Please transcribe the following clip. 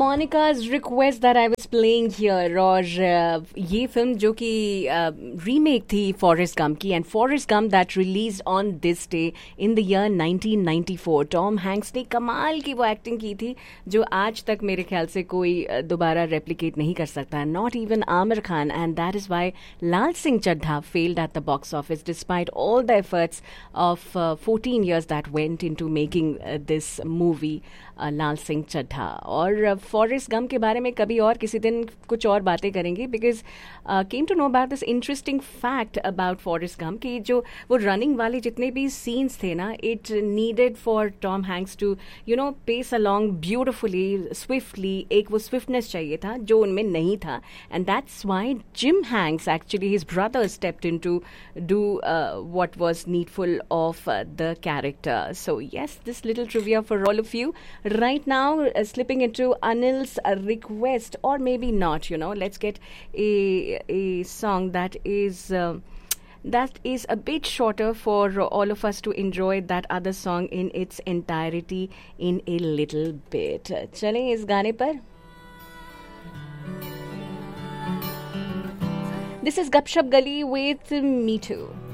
Monica's request that I was playing here और ये film जो कि रीमेक थी फॉरेस्ट गम की and Forrest Gump that release on this day in the year 1994. Tom Hanks ने कमाल की वो एक्टिंग की थी जो आज तक मेरे ख्याल से कोई दोबारा रेप्लिकेट नहीं कर सकता, not even Aamir Khan, and that is why Lal Singh Chaddha failed at the box office despite all the efforts of 14 years that went into making this movie लाल सिंह चड्ढा. और फॉरेस्ट गम के बारे में कभी और किसी दिन कुछ और बातें करेंगे because came to know about this interesting fact about Forrest Gump कि जो वो रनिंग वाले जितने भी सीन्स थे ना, it needed for Tom Hanks to pace along beautifully swiftly. एक वो स्विफ्टनेस चाहिए था जो उनमें नहीं था, and that's why gym Hanks actually his brother stepped in to do what was needful of the character. So yes, this little trivia for all of you. Right now, slipping into Anil's request, or maybe not, let's get a song that is a bit shorter for all of us to enjoy that other song in its entirety in a little bit. चलें इस गाने पर. This is Gupshup Gali with Me Too.